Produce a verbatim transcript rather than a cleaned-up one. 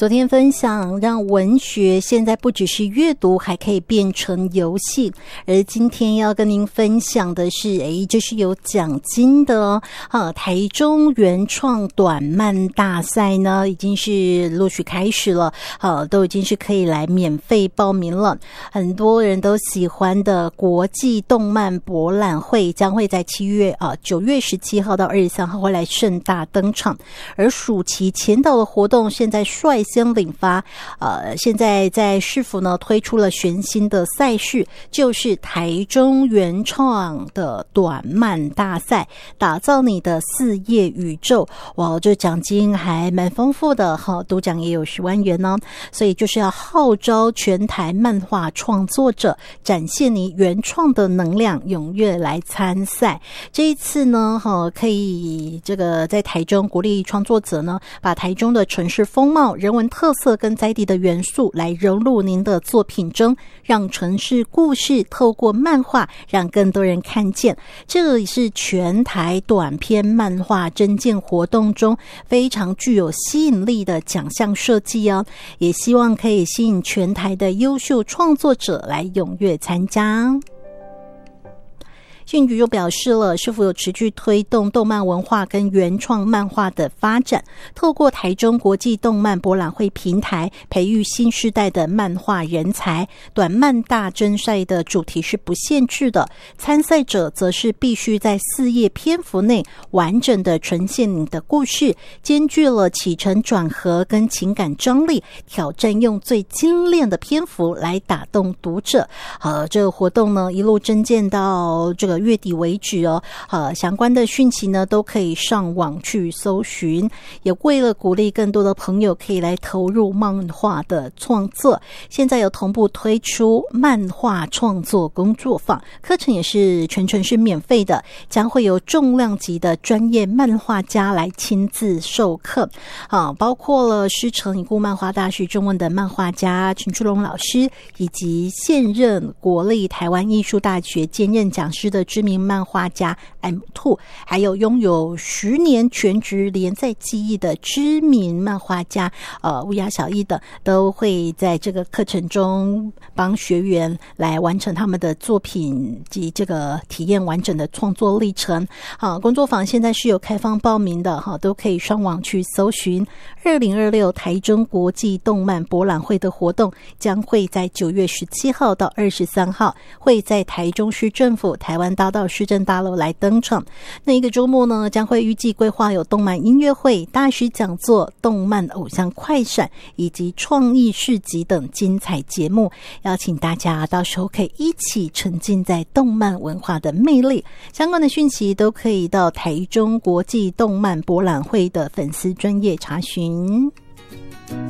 昨天分享让文学现在不只是阅读，还可以变成游戏。而今天要跟您分享的是，诶，这是有奖金的哦。啊，台中原创短漫大赛呢，已经是陆续开始了，啊，都已经是可以来免费报名了。很多人都喜欢的国际动漫博览会将会在七月啊九月十七号到二十三号会来盛大登场，而暑期前导的活动现在率先领发，呃，现在在市府呢推出了全新的赛事，就是台中原创的短漫大赛，打造你的四页宇宙。哇，这奖金还蛮丰富的哈，独奖也有十万元呢。所以就是要号召全台漫画创作者展现你原创的能量，踊跃来参赛。这一次呢，哈，可以这个在台中鼓励创作者呢，把台中的城市风貌、人文特色跟在地的元素来融入您的作品中，让城市故事透过漫画让更多人看见。这里是全台短篇漫画征件活动中非常具有吸引力的奖项设计哦，也希望可以吸引全台的优秀创作者来踊跃参加。信局又表示了，是否有持续推动动漫文化跟原创漫画的发展，透过台中国际动漫博览会平台培育新世代的漫画人才。短漫大征赛的主题是不限制的，参赛者则是必须在四页篇幅内完整的呈现你的故事，兼具了起承转合跟情感张力，挑战用最精炼的篇幅来打动读者。呃，这个活动呢一路征件到这个月底为止哦，呃，相关的讯息呢都可以上网去搜寻。也为了鼓励更多的朋友可以来投入漫画的创作，现在有同步推出漫画创作工作坊，课程也是全程是免费的，将会有重量级的专业漫画家来亲自授课。啊，包括了师承已故漫画大师中文的漫画家陈初龙老师，以及现任国立台湾艺术大学兼任讲师的知名漫画家 M 兔，还有拥有十年全职连载技艺的知名漫画家呃乌鸦小艺等，都会在这个课程中帮学员来完成他们的作品及这个体验完整的创作历程。好，工作坊现在是有开放报名的哈，都可以上网去搜寻。二零二六台中国际动漫博览会的活动将会在九月十七号到二十三号，会在台中市政府台湾大道市政大楼来登场。那一个周末呢，将会预计规划有动漫音乐会、大师讲座、动漫偶像快闪以及创意市集等精彩节目，邀请大家到时候可以一起沉浸在动漫文化的魅力。相关的讯息都可以到台中国际动漫博览会的粉丝专页查询。